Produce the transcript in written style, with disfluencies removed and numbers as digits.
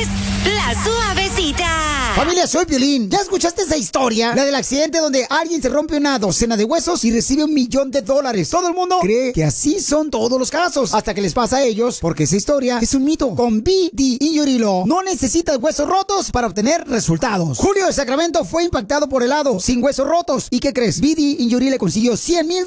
es La Suavecita. Familia, soy Piolín. ¿Ya escuchaste esa historia? La del accidente donde alguien se rompe una docena de huesos y recibe $1 millón. Todo el mundo cree que así son todos los casos, hasta que les pasa a ellos, porque esa historia es un mito. Con BD Injury Law no necesitas huesos rotos para obtener resultados. Julio de Sacramento fue impactado por helado, sin huesos rotos. ¿Y qué crees? BD Injury le consiguió $100,000